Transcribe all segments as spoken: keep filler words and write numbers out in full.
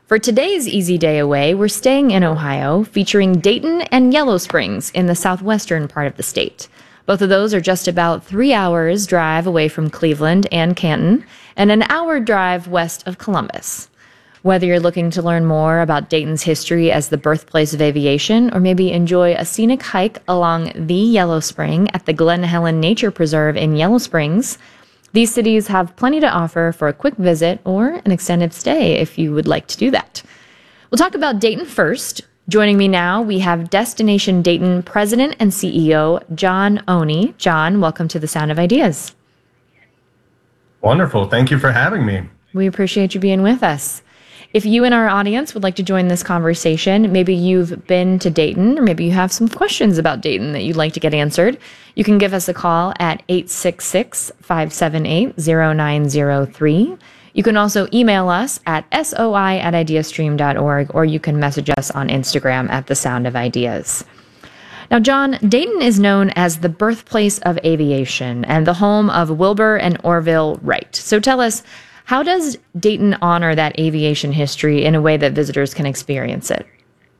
For today's Easy Day Away, we're staying in Ohio, featuring Dayton and Yellow Springs in the southwestern part of the state. Both of those are just about three hours drive away from Cleveland and Canton, and an hour drive west of Columbus. Whether you're looking to learn more about Dayton's history as the birthplace of aviation, or maybe enjoy a scenic hike along the Yellow Spring at the Glen Helen Nature Preserve in Yellow Springs, these cities have plenty to offer for a quick visit or an extended stay if you would like to do that. We'll talk about Dayton first. Joining me now, we have Destination Dayton President and C E O, John Oney. John, welcome to the Sound of Ideas. Wonderful. Thank you for having me. We appreciate you being with us. If you and our audience would like to join this conversation, maybe you've been to Dayton, or maybe you have some questions about Dayton that you'd like to get answered, you can give us a call at eight six six, five seven eight, zero nine zero three. You can also email us at soi at ideastream dot org, or you can message us on Instagram at The Sound of Ideas. Now, John, Dayton is known as the birthplace of aviation and the home of Wilbur and Orville Wright. So tell us, how does Dayton honor that aviation history in a way that visitors can experience it?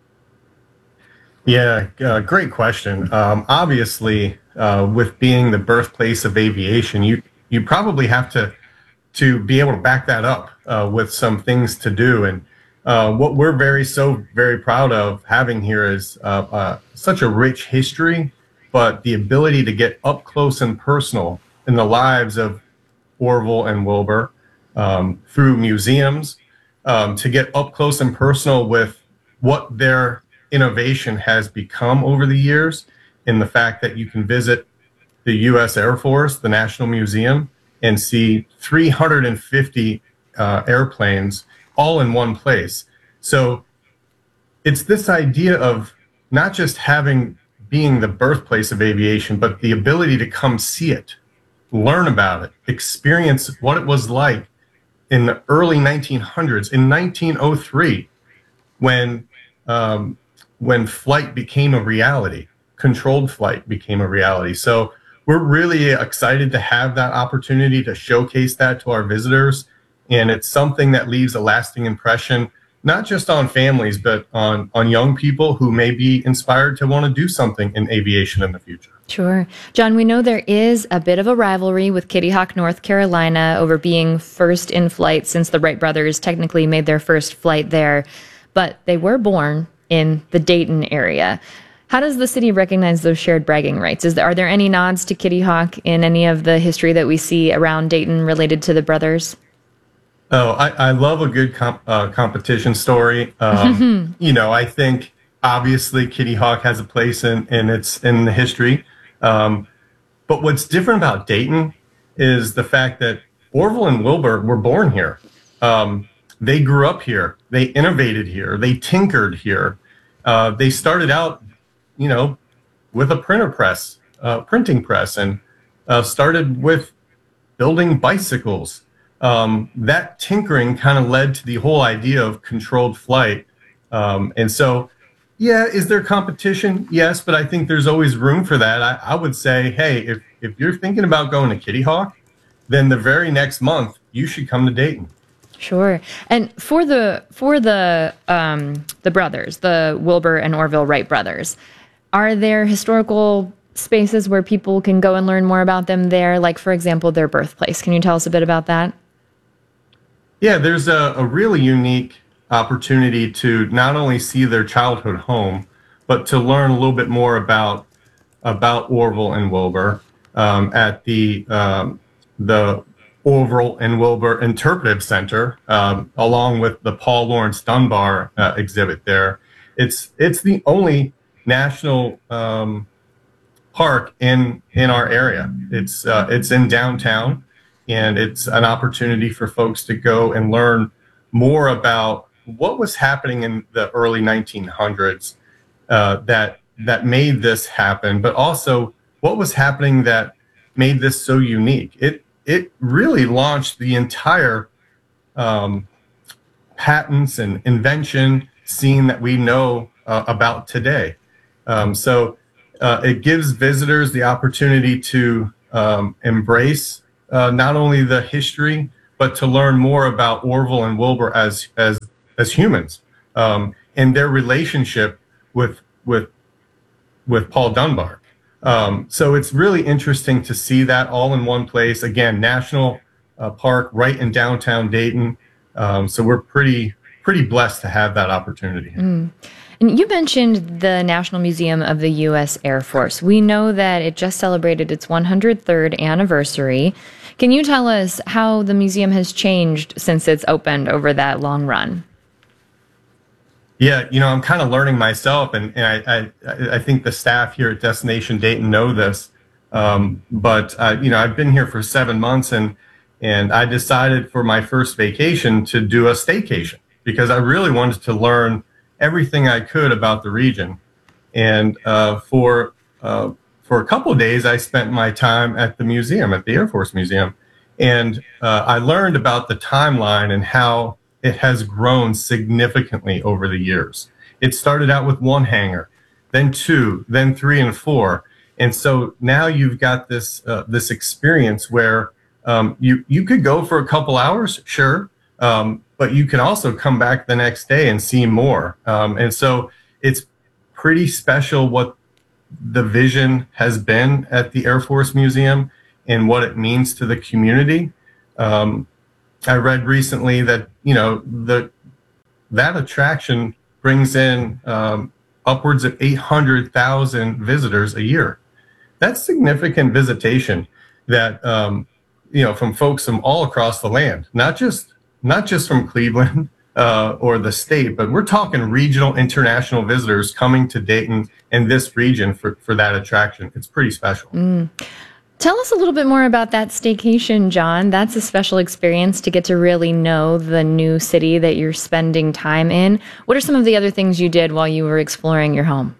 Yeah, uh, great question. Um, obviously, uh, with being the birthplace of aviation, you you probably have to to be able to back that up uh, with some things to do. And uh, what we're very so very proud of having here is uh, uh, such a rich history, but the ability to get up close and personal in the lives of Orville and Wilbur. Um, through museums, um, to get up close and personal with what their innovation has become over the years, in the fact that you can visit the U S Air Force, the National Museum, and see three hundred fifty uh, airplanes all in one place. So it's this idea of not just having being the birthplace of aviation, but the ability to come see it, learn about it, experience what it was like in the early nineteen hundreds, in nineteen oh three, when um, when flight became a reality, controlled flight became a reality. So we're really excited to have that opportunity to showcase that to our visitors, and it's something that leaves a lasting impression, not just on families, but on on young people who may be inspired to want to do something in aviation in the future. Sure. John, we know there is a bit of a rivalry with Kitty Hawk, North Carolina, over being first in flight, since the Wright brothers technically made their first flight there, but they were born in the Dayton area. How does the city recognize those shared bragging rights? Is there, are there any nods to Kitty Hawk in any of the history that we see around Dayton related to the brothers? Oh, I, I love a good comp, uh, competition story. Um, you know, I think obviously Kitty Hawk has a place in, in its in the history. Um, but what's different about Dayton is the fact that Orville and Wilbur were born here. Um, they grew up here. They innovated here. They tinkered here. Uh, they started out, you know, with a printer press, uh, printing press, and uh, started with building bicycles. Um, that tinkering kind of led to the whole idea of controlled flight. Um, and so, yeah, is there competition? Yes, but I think there's always room for that. I, I would say, hey, if, if you're thinking about going to Kitty Hawk, then the very next month you should come to Dayton. Sure. And for the for the um, the brothers, the Wilbur and Orville Wright brothers, are there historical spaces where people can go and learn more about them there? Like, for example, their birthplace. Can you tell us a bit about that? Yeah, there's a, a really unique opportunity to not only see their childhood home, but to learn a little bit more about about Orville and Wilbur um, at the um, the Orville and Wilbur Interpretive Center, um, along with the Paul Laurence Dunbar uh, exhibit there. It's it's the only national um, park in in our area. It's uh, it's in downtown, and it's an opportunity for folks to go and learn more about what was happening in the early nineteen hundreds uh, that that made this happen, but also what was happening that made this so unique. It it really launched the entire um, patents and invention scene that we know uh, about today. Um, so uh, it gives visitors the opportunity to um, embrace uh, not only the history, but to learn more about Orville and Wilbur as as as humans, um, and their relationship with with with Paul Dunbar. Um, so it's really interesting to see that all in one place. Again, National uh, Park right in downtown Dayton. Um, so we're pretty pretty blessed to have that opportunity. Mm. And you mentioned the National Museum of the U S Air Force. We know that it just celebrated its one hundred third anniversary. Can you tell us how the museum has changed since it's opened over that long run? Yeah, you know, I'm kind of learning myself, and, and I, I I think the staff here at Destination Dayton know this. Um, but uh, you know, I've been here for seven months, and and I decided for my first vacation to do a staycation because I really wanted to learn everything I could about the region. And uh, for uh, for a couple of days, I spent my time at the museum, at the Air Force Museum, and uh, I learned about the timeline and how it has grown significantly over the years. It started out with one hangar, then two, then three and four. And so now you've got this uh, this experience where um, you, you could go for a couple hours, sure, um, but you can also come back the next day and see more. Um, and so it's pretty special what the vision has been at the Air Force Museum and what it means to the community. Um, I read recently that, you know, the that attraction brings in um, upwards of eight hundred thousand visitors a year. That's significant visitation that, um, you know, from folks from all across the land, not just not just from Cleveland uh, or the state, but we're talking regional, international visitors coming to Dayton and this region for, for that attraction. It's pretty special. Mm. Tell us a little bit more about that staycation, John. That's a special experience to get to really know the new city that you're spending time in. What are some of the other things you did while you were exploring your home?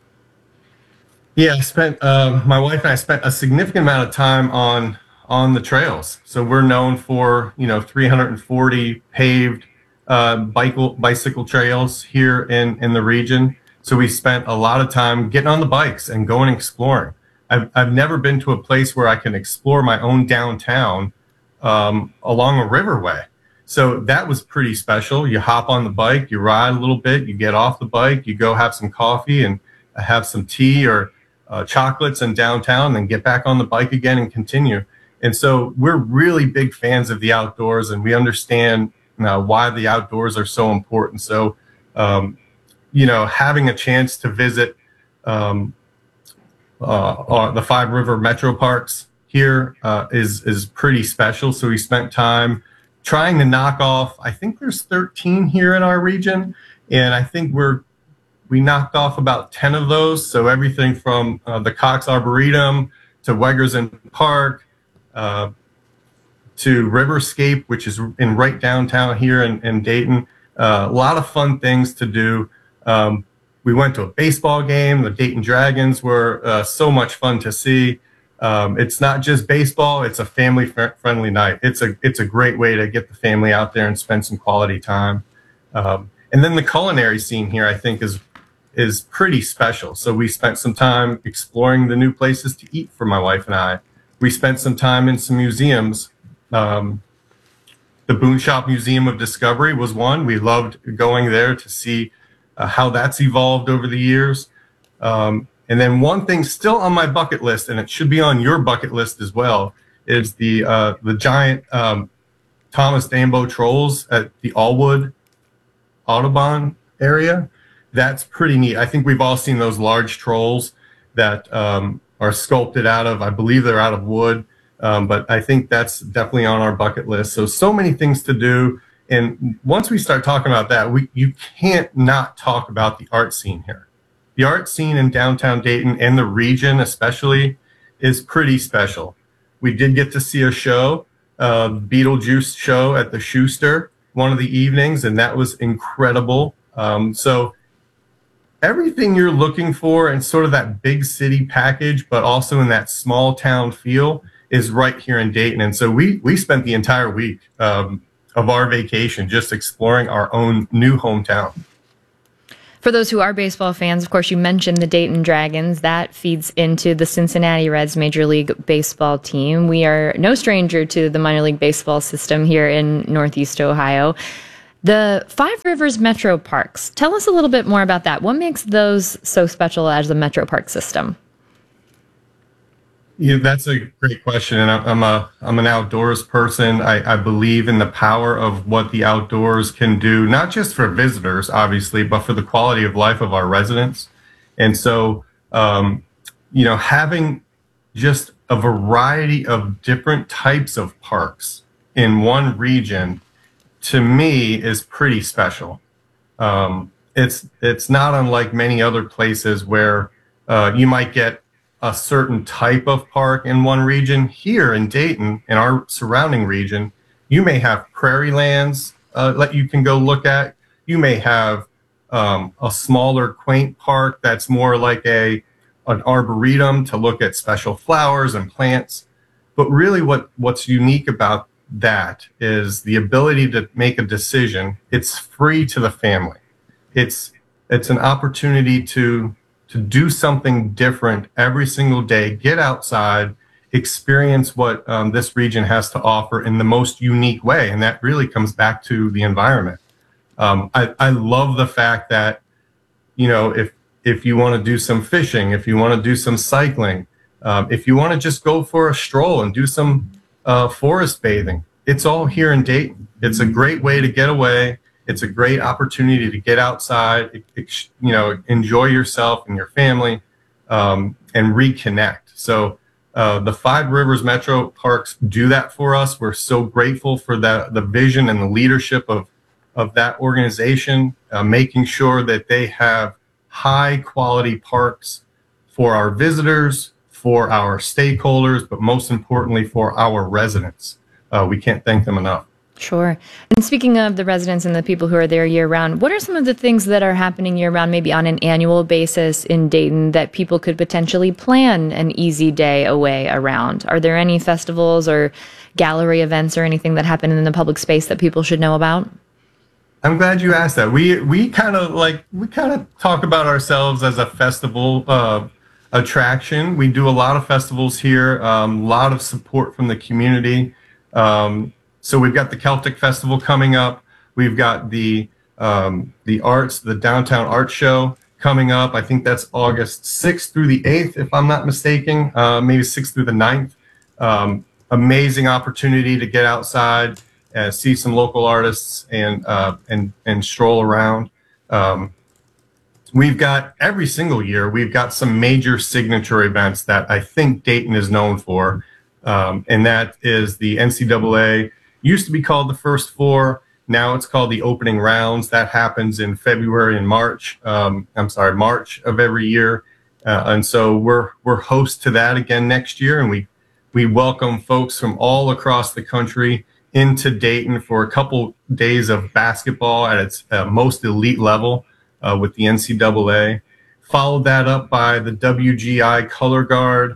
Yeah, I spent, uh, my wife and I spent a significant amount of time on on the trails. So we're known for, you know, three hundred forty paved uh, bicycle, bicycle trails here in, in the region. So we spent a lot of time getting on the bikes and going and exploring. I've, I've never been to a place where I can explore my own downtown um, along a riverway. So that was pretty special. You hop on the bike, you ride a little bit, you get off the bike, you go have some coffee and have some tea or uh, chocolates in downtown, then get back on the bike again and continue. And so we're really big fans of the outdoors, and we understand you know, why the outdoors are so important. So, um, you know, having a chance to visit um, Uh, uh, the Five River Metro Parks here uh, is is pretty special. So we spent time trying to knock off. I think there's thirteen here in our region, and I think we're we knocked off about ten of those. So everything from uh, the Cox Arboretum to Wegersen Park uh, to Riverscape, which is in right downtown here in, in Dayton. Uh, a lot of fun things to do. Um, We went to a baseball game. The Dayton Dragons were uh, so much fun to see. Um, it's not just baseball; it's a family-friendly night. It's a it's a great way to get the family out there and spend some quality time. Um, and then the culinary scene here, I think, is is pretty special. So we spent some time exploring the new places to eat for my wife and I. We spent some time in some museums. Um, the Boone Shop Museum of Discovery was one. We loved going there to see Uh, how that's evolved over the years. Um, and then one thing still on my bucket list, and it should be on your bucket list as well, is the uh, the giant um, Thomas Dambo trolls at the Allwood Audubon area. That's pretty neat. I think we've all seen those large trolls that um, are sculpted out of, I believe they're out of wood, um, but I think that's definitely on our bucket list. So, so many things to do. And once we start talking about that, we you can't not talk about the art scene here. The art scene in downtown Dayton and the region especially is pretty special. We did get to see a show, uh, Beetlejuice show at the Schuster one of the evenings, and that was incredible. Um, so everything you're looking for in sort of that big city package, but also in that small town feel is right here in Dayton. And so we we spent the entire week um, of our vacation just exploring our own new hometown. For those who are baseball fans, of course, you mentioned the Dayton Dragons. That feeds into the Cincinnati Reds Major League Baseball team. We are no stranger to the minor league baseball system here in Northeast Ohio. The Five Rivers Metro Parks. Tell us a little bit more about that. What makes those so special as a Metro Park system? Yeah, that's a great question, and I'm a I'm an outdoors person. I, I believe in the power of what the outdoors can do, not just for visitors, obviously, but for the quality of life of our residents. And so, um, you know, having just a variety of different types of parks in one region, to me, is pretty special. Um, it's it's not unlike many other places where uh, you might get a certain type of park in one region. Here in Dayton, in our surrounding region, you may have prairie lands uh, that you can go look at. You may have um, a smaller, quaint park that's more like a an arboretum to look at special flowers and plants. But really, what what's unique about that is the ability to make a decision. It's free to the family. It's it's an opportunity to to do something different every single day, get outside, experience what um, this region has to offer in the most unique way. And that really comes back to the environment. Um, I, I love the fact that, you know, if, if you want to do some fishing, if you want to do some cycling, um, if you want to just go for a stroll and do some uh, forest bathing, it's all here in Dayton. It's a great way to get away. It's a great opportunity to get outside, you know, enjoy yourself and your family, um, and reconnect. So uh, the Five Rivers Metro Parks do that for us. We're so grateful for the, the vision and the leadership of, of that organization, uh, making sure that they have high quality parks for our visitors, for our stakeholders, but most importantly for our residents. Uh, we can't thank them enough. Sure. And speaking of the residents and the people who are there year round, what are some of the things that are happening year round, maybe on an annual basis in Dayton, that people could potentially plan an easy day away around? Are there any festivals or gallery events or anything that happen in the public space that people should know about? I'm glad you asked that. We we kind of like we kind of talk about ourselves as a festival uh, attraction. We do a lot of festivals here, a um, lot of support from the community. Um, So we've got the Celtic Festival coming up. We've got the um, the arts, the Downtown Art Show coming up. I think that's August sixth through the eighth, if I'm not mistaken, uh, maybe sixth through the ninth. Um, amazing opportunity to get outside and see some local artists and uh, and and stroll around. Um, we've got every single year, we've got some major signature events that I think Dayton is known for, um, and that is the N C double A. Used to be called the First Four. Now it's called the Opening Rounds. That happens in February and March. Um, I'm sorry, March of every year. Uh, and so we're we're host to that again next year. And we we welcome folks from all across the country into Dayton for a couple days of basketball at its uh, most elite level uh, with the N C double A. Followed that up by the W G I Color Guard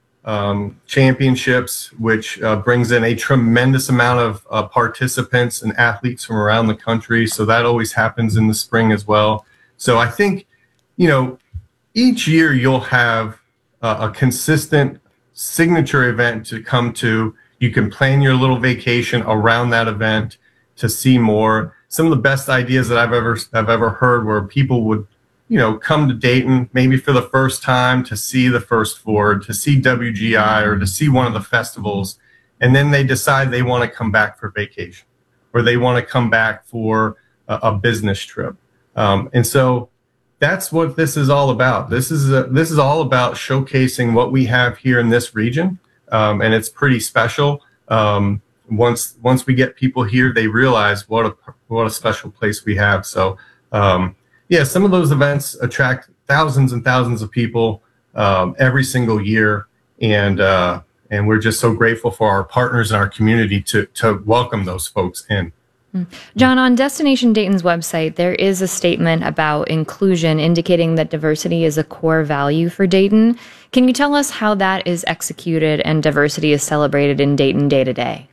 Um, championships, which uh, brings in a tremendous amount of uh, participants and athletes from around the country. So that always happens in the spring as well. So I think, you know, each year you'll have uh, a consistent signature event to come to. You can plan your little vacation around that event to see more. Some of the best ideas that I've ever I've ever heard where people would, you know, come to Dayton maybe for the first time to see the First Four, to see W G I, or to see one of the festivals, and then they decide they want to come back for vacation, or they want to come back for a, a business trip. Um, and so that's what this is all about. This is a, this is all about showcasing what we have here in this region, um, and it's pretty special. Um, once once we get people here, they realize what a what a special place we have. So. Um, Yeah, some of those events attract thousands and thousands of people um, every single year, and uh, and we're just so grateful for our partners and our community to to welcome those folks in. John, on Destination Dayton's website, there is a statement about inclusion indicating that diversity is a core value for Dayton. Can you tell us how that is executed and diversity is celebrated in Dayton day to day?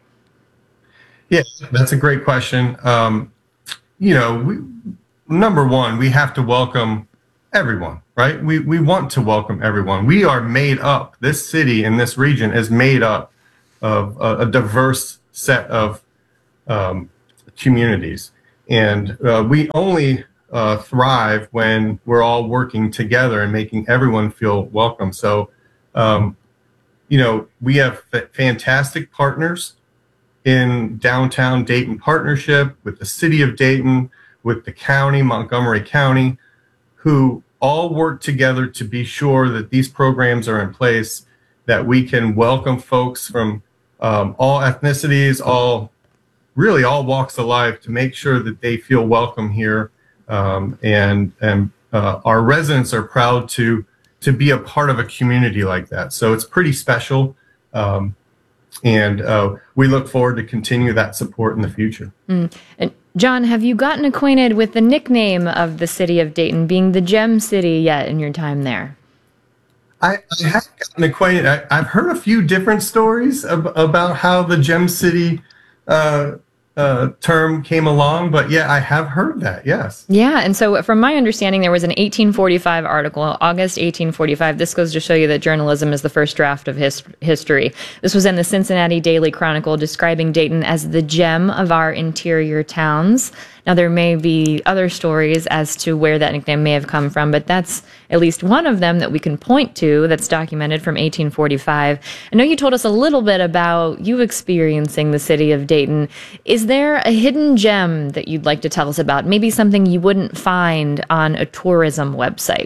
Yeah, that's a great question. Um, you know, we. Number one, we have to welcome everyone, right? We we want to welcome everyone. We are made up. This city and this region is made up of a, a diverse set of um, communities. And uh, we only uh, thrive when we're all working together and making everyone feel welcome. So, um, you know, we have f- fantastic partners in downtown Dayton partnership with the city of Dayton, with the county, Montgomery County, who all work together to be sure that these programs are in place, that we can welcome folks from um, all ethnicities, all really all walks of life, to make sure that they feel welcome here. Um, and and uh, our residents are proud to to be a part of a community like that. So it's pretty special. Um, and uh, we look forward to continue that support in the future. Mm. And John, have you gotten acquainted with the nickname of the city of Dayton being the Gem City yet in your time there? I, I have gotten acquainted. I, I've heard a few different stories ab- about how the Gem City uh, uh, term came along, but yeah, I have heard that, yes. Yeah, and so from my understanding, there was an eighteen forty-five article, August eighteen forty-five. This goes to show you that journalism is the first draft of his- history. This was in the Cincinnati Daily Chronicle, describing Dayton as the gem of our interior towns. Now, there may be other stories as to where that nickname may have come from, but that's at least one of them that we can point to that's documented from eighteen forty-five. I know you told us a little bit about you experiencing the city of Dayton. Is there a hidden gem that you'd like to tell us about? Maybe something you wouldn't find on a tourism website?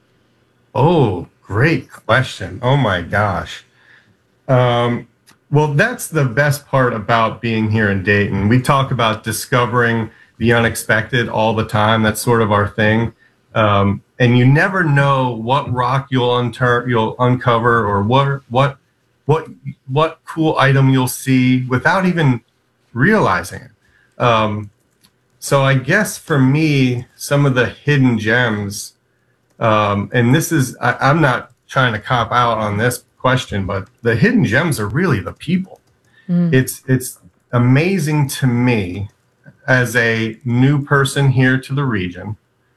Oh, great question. Oh my gosh. Um, well, that's the best part about being here in Dayton. We talk about discovering the unexpected all the time. That's sort of our thing. Um, and you never know what rock you'll unter- you'll uncover, or what what what what cool item you'll see without even realizing it. Um, so I guess for me, some of the hidden gems, um, and this is, I, I'm not trying to cop out on this question, but the hidden gems are really the people. Mm. It's it's amazing to me, as a new person here to the region,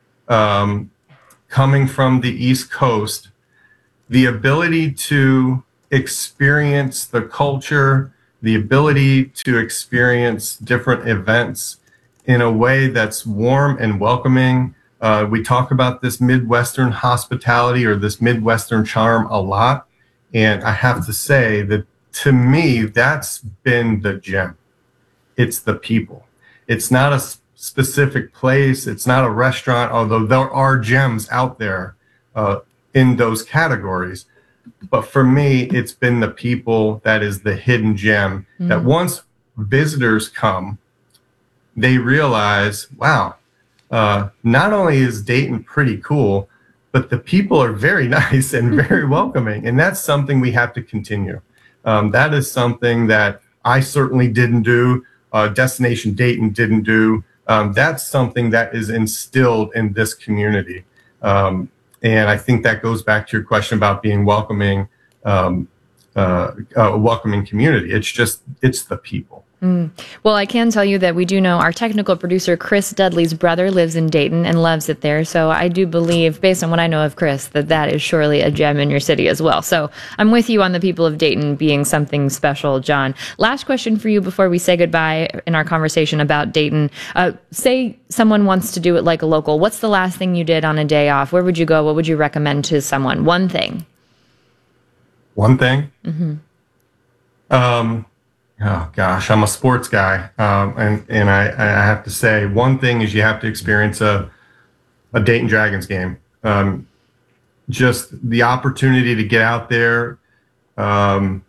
um, coming from the East Coast, the ability to experience the culture, the ability to experience different events in a way that's warm and welcoming. Uh, we talk about this Midwestern hospitality or this Midwestern charm a lot. And I have to say that, to me, that's been the gem. It's the people. It's not a specific place. It's not a restaurant, although there are gems out there uh, in those categories. But for me, it's been the people that is the hidden gem, mm. that once visitors come, they realize, wow, uh, not only is Dayton pretty cool, but the people are very nice and very welcoming. And that's something we have to continue. Um, that is something that I certainly didn't do. Uh, Destination Dayton didn't do. Um, that's something that is instilled in this community. Um, and I think that goes back to your question about being welcoming, um, uh, a welcoming community. It's just, it's the people. Mm. Well, I can tell you that we do know our technical producer, Chris Dudley's brother, lives in Dayton and loves it there. So I do believe, based on what I know of Chris, that that is surely a gem in your city as well. So I'm with you on the people of Dayton being something special, John. Last question for you before we say goodbye in our conversation about Dayton. Uh, say someone wants to do it like a local. What's the last thing you did on a day off? Where would you go? What would you recommend to someone? One thing. One thing? Mm-hmm. Um... Oh gosh, I'm a sports guy, um, and and I, I have to say, one thing is you have to experience a a Dayton Dragons game. Um, just the opportunity to get out there, um,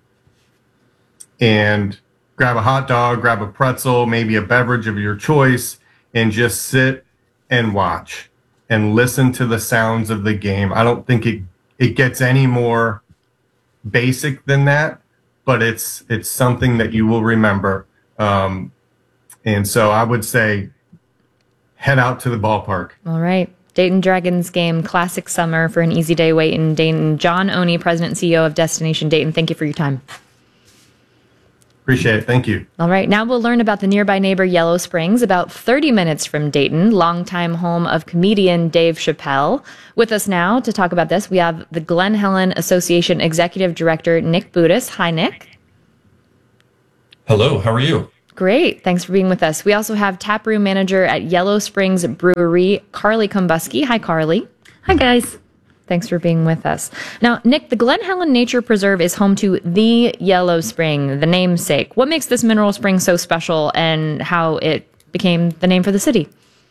and grab a hot dog, grab a pretzel, maybe a beverage of your choice, and just sit and watch and listen to the sounds of the game. I don't think it it gets any more basic than that. But it's it's something that you will remember. Um, and so I would say head out to the ballpark. All right. Dayton Dragons game, classic summer for an easy day wait in Dayton. John Oney, President and C E O of Destination Dayton, thank you for your time. Appreciate it. Thank you. All right. Now we'll learn about the nearby neighbor Yellow Springs, about thirty minutes from Dayton, longtime home of comedian Dave Chappelle. With us now to talk about this, we have the Glen Helen Association Executive Director, Nick Budis. Hi, Nick. Hello. How are you? Great. Thanks for being with us. We also have taproom manager at Yellow Springs Brewery, Carly Kombuski. Hi, Carly. Hi, guys. Thanks for being with us. Now, Nick, the Glen Helen Nature Preserve is home to the Yellow Spring, the namesake. What makes this mineral spring so special and how it became the name for the city?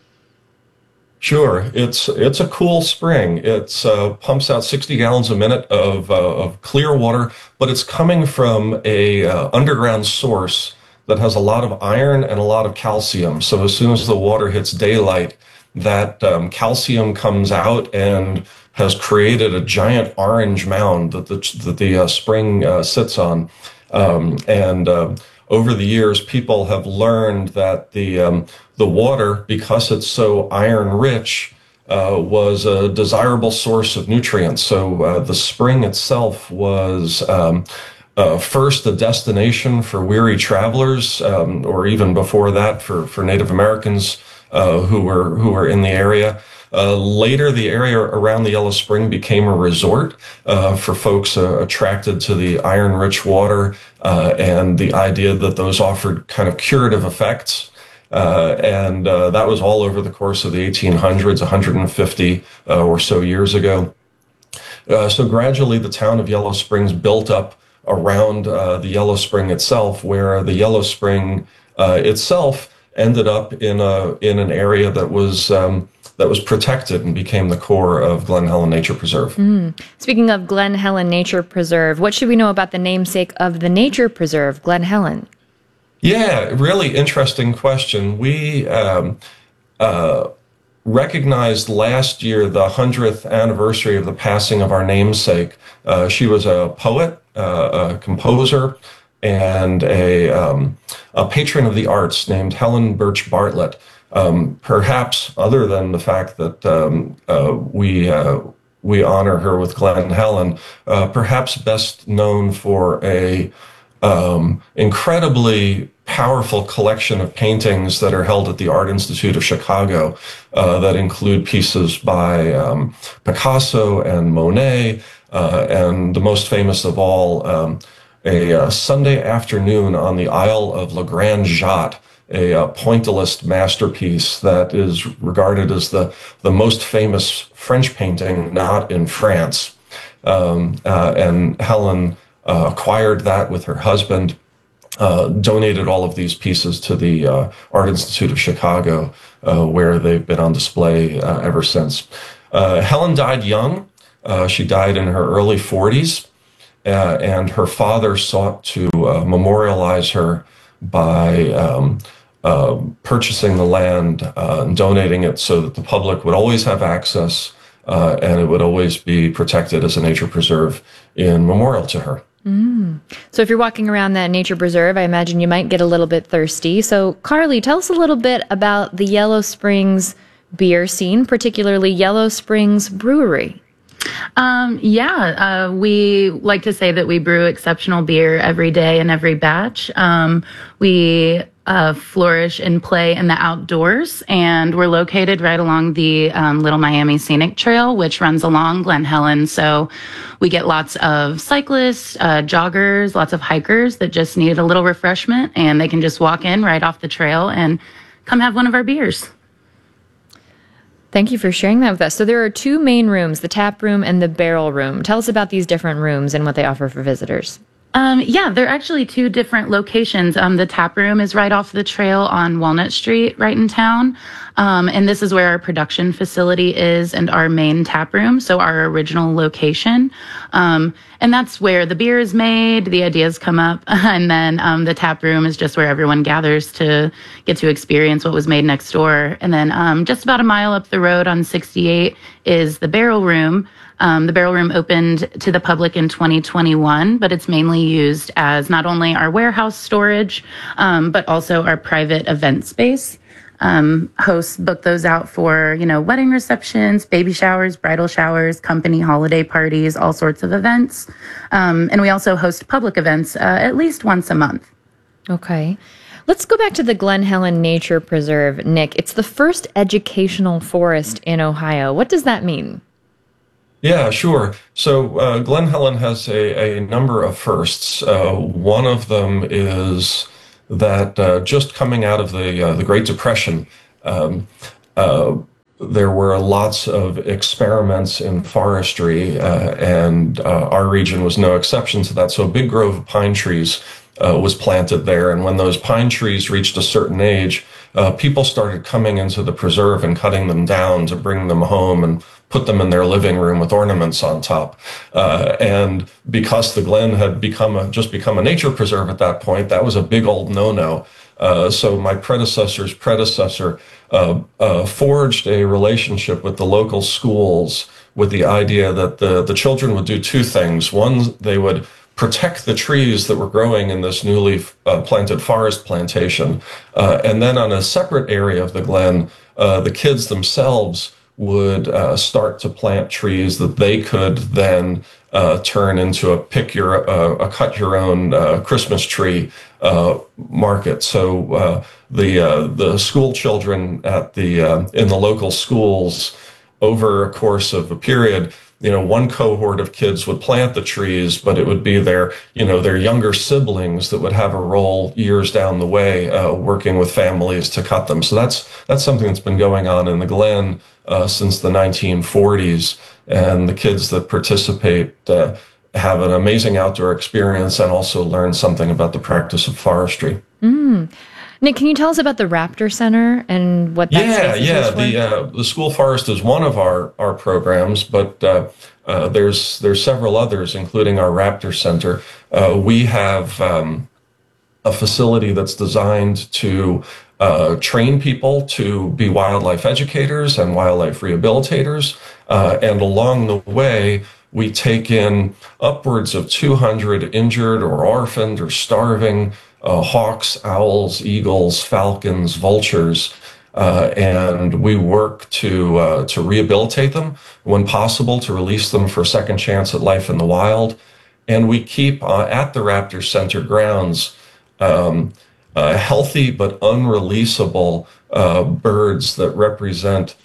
Sure. It's it's a cool spring. It uh, pumps out sixty gallons a minute of, uh, of clear water, but it's coming from a uh, underground source that has a lot of iron and a lot of calcium. So as soon as the water hits daylight, that um, calcium comes out and has created a giant orange mound that the, that the uh, spring uh, sits on. Um, and uh, over the years, people have learned that the um, the water, because it's so iron rich, uh, was a desirable source of nutrients. So uh, the spring itself was um, uh, first a destination for weary travelers, um, or even before that for, for Native Americans uh, who were who were in the area. Uh, later, the area around the Yellow Spring became a resort uh, for folks uh, attracted to the iron-rich water uh, and the idea that those offered kind of curative effects. Uh, and uh, that was all over the course of the eighteen hundreds, one hundred fifty uh, or so years ago. Uh, so gradually, the town of Yellow Springs built up around uh, the Yellow Spring itself, where the Yellow Spring uh, itself ended up in a in an area that was um, that was protected and became the core of Glen Helen Nature Preserve. Mm. Speaking of Glen Helen Nature Preserve, what should we know about the namesake of the Nature Preserve, Glen Helen? Yeah, really interesting question. We um, uh, recognized last year the hundredth anniversary of the passing of our namesake. Uh, she was a poet, uh, a composer, and a, um, a patron of the arts named Helen Birch Bartlett. Um, perhaps other than the fact that um, uh, we uh, we honor her with Glen Helen, uh, perhaps best known for a um, incredibly powerful collection of paintings that are held at the Art Institute of Chicago uh, that include pieces by um, Picasso and Monet, uh, and the most famous of all, um, a uh, Sunday afternoon on the Isle of La Grande Jatte, a uh, pointillist masterpiece that is regarded as the, the most famous French painting not in France. Um, uh, and Helen uh, acquired that with her husband, uh, donated all of these pieces to the uh, Art Institute of Chicago, uh, where they've been on display uh, ever since. Uh, Helen died young. Uh, she died in her early forties, uh, and her father sought to uh, memorialize her by um, uh, purchasing the land uh, and donating it so that the public would always have access uh, and it would always be protected as a nature preserve in memorial to her. Mm. So if you're walking around that nature preserve, I imagine you might get a little bit thirsty. So Carly, tell us a little bit about the Yellow Springs beer scene, particularly Yellow Springs Brewery. Um, yeah, uh, we like to say that we brew exceptional beer every day and every batch. Um, we uh, flourish and play in the outdoors, and we're located right along the um, Little Miami Scenic Trail, which runs along Glen Helen. So we get lots of cyclists, uh, joggers, lots of hikers that just need a little refreshment, and they can just walk in right off the trail and come have one of our beers. Thank you for sharing that with us. So there are two main rooms, the tap room and the barrel room. Tell us about these different rooms and what they offer for visitors. Um, yeah, they're actually two different locations. Um, the tap room is right off the trail on Walnut Street, right in town. Um, and this is where our production facility is and our main tap room, so our original location. Um, and that's where the beer is made, the ideas come up, and then um, the tap room is just where everyone gathers to get to experience what was made next door. And then um, just about a mile up the road on sixty-eight is the barrel room. Um, the barrel room opened to the public in twenty twenty-one, but it's mainly used as not only our warehouse storage, um, but also our private event space. Um, hosts book those out for, you know, wedding receptions, baby showers, bridal showers, company holiday parties, all sorts of events. Um, and we also host public events uh, at least once a month. Okay. Let's go back to the Glen Helen Nature Preserve, Nick. It's the first educational forest in Ohio. What does that mean? Yeah, sure. So uh, Glen Helen has a, a number of firsts. Uh, one of them is that uh, just coming out of the uh, the Great Depression, um, uh, there were lots of experiments in forestry, uh, and uh, our region was no exception to that. So a big grove of pine trees uh, was planted there, and when those pine trees reached a certain age, uh, people started coming into the preserve and cutting them down to bring them home and put them in their living room with ornaments on top. Uh, and because the Glen had become a, just become a nature preserve at that point, that was a big old no-no. Uh, so my predecessor's predecessor uh, uh, forged a relationship with the local schools with the idea that the, the children would do two things. One, they would protect the trees that were growing in this newly uh, planted forest plantation. Uh, and then on a separate area of the Glen, uh, the kids themselves would uh, start to plant trees that they could then uh, turn into a pick your, uh, a cut your own uh, Christmas tree uh, market. So uh, the uh, the school children at the uh, in the local schools, over a course of a period, you know, one cohort of kids would plant the trees, but it would be their, you know, their younger siblings that would have a role years down the way, uh, working with families to cut them. So that's that's something that's been going on in the Glen uh, since the nineteen forties, and the kids that participate uh, have an amazing outdoor experience and also learn something about the practice of forestry. Mm. Nick, can you tell us about the Raptor Center and what that yeah, space is yeah. for? The uh, the school forest is one of our our programs, but uh, uh, there's there's several others, including our Raptor Center. Uh, we have um, a facility that's designed to uh, train people to be wildlife educators and wildlife rehabilitators, uh, and along the way, we take in upwards of two hundred injured or orphaned or starving Uh, hawks, owls, eagles, falcons, vultures, uh, and we work to uh, to rehabilitate them when possible, to release them for a second chance at life in the wild. And we keep uh, at the Raptor Center grounds um, uh, healthy but unreleasable uh, birds that represent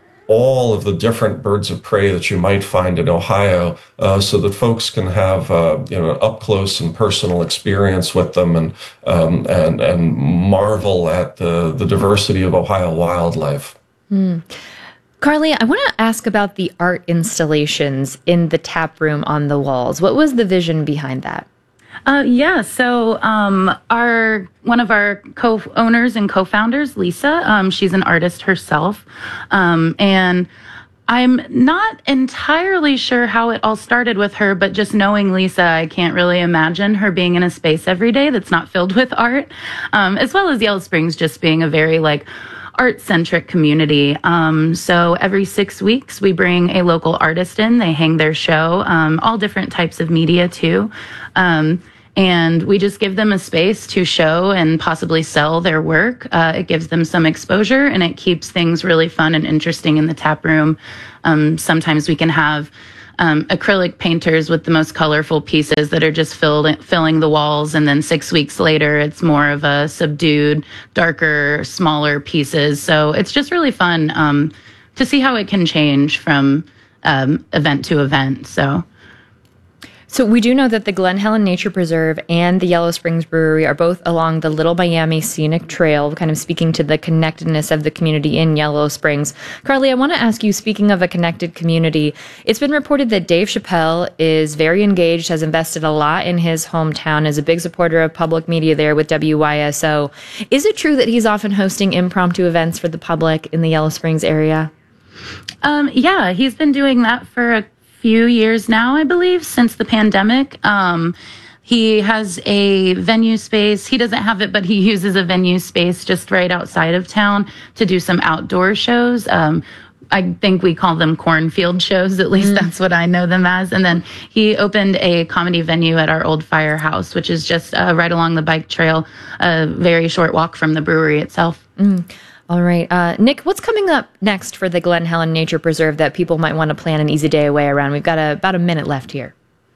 all of the different birds of prey that you might find in Ohio, uh, so that folks can have uh, you know, up close and personal experience with them, and um, and and marvel at the the diversity of Ohio wildlife. Mm. Carly, I want to ask about the art installations in the tap room on the walls. What was the vision behind that? Uh, yeah, so um, our one of our co-owners and co-founders, Lisa, um, she's an artist herself, um, and I'm not entirely sure how it all started with her, but just knowing Lisa, I can't really imagine her being in a space every day that's not filled with art, um, as well as Yellow Springs just being a very, like, art-centric community. Um, so every six weeks, we bring a local artist in. They hang their show, um, all different types of media, too. Um, and we just give them a space to show and possibly sell their work. Uh, it gives them some exposure, and it keeps things really fun and interesting in the tap room. Um, sometimes we can have Um, acrylic painters with the most colorful pieces that are just filled, filling the walls. And then six weeks later, it's more of a subdued, darker, smaller pieces. So it's just really fun um, to see how it can change from um, event to event. So. So we do know that the Glen Helen Nature Preserve and the Yellow Springs Brewery are both along the Little Miami Scenic Trail, kind of speaking to the connectedness of the community in Yellow Springs. Carly, I want to ask you, speaking of a connected community, it's been reported that Dave Chappelle is very engaged, has invested a lot in his hometown, is a big supporter of public media there with W Y S O. Is it true that he's often hosting impromptu events for the public in the Yellow Springs area? Um, yeah, he's been doing that for a few years now, I believe, since the pandemic. Um, he has a venue space. He doesn't have it, but he uses a venue space just right outside of town to do some outdoor shows. Um, I think we call them cornfield shows. At least mm. that's what I know them as. And then he opened a comedy venue at our old firehouse, which is just uh, right along the bike trail, a very short walk from the brewery itself. Mm. All right. Uh, Nick, what's coming up next for the Glen Helen Nature Preserve that people might want to plan an easy day away around? We've got a, about a minute left here.